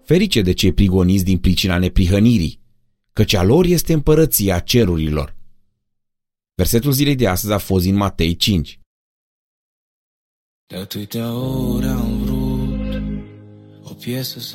Ferice de cei prigoniți din pricina neprihănirii, căci a lor este împărăția cerurilor. Versetul zilei de astăzi a fost din Matei 5. De atâtea ori am vrut o piesă să